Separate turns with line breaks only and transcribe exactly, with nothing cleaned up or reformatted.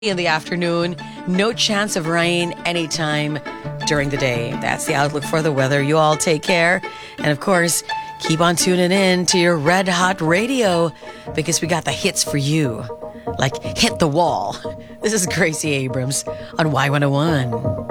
In the afternoon, no chance of rain anytime during the day. That's the outlook for the weather. You all take care. And of course, keep on tuning in to your Red Hot Radio because we got the hits for you. Like Hit the Wall. This is Gracie Abrams on Y one oh one.